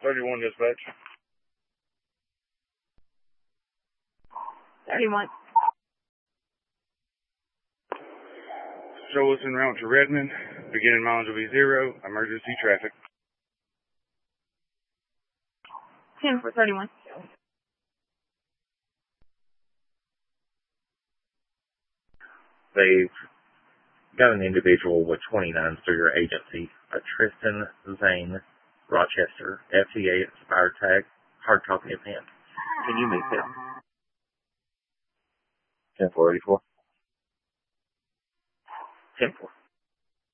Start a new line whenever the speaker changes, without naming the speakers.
31 dispatch.
31.
Show us en route to Redmond. Beginning mileage will be 0. Emergency traffic.
10 for 31.
They've got an individual with 29s through your agency, a Tristan Zane, Rochester, FTA expired tag, hard copy of hand. Can you meet them?
10-4-84.
10-4.